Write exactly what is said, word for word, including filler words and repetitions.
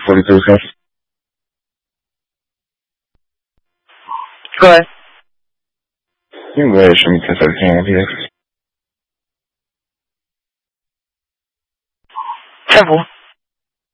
forty-two, Wisconsin. Go ahead. You can go ahead and show me ten seventeen on P X. ten four.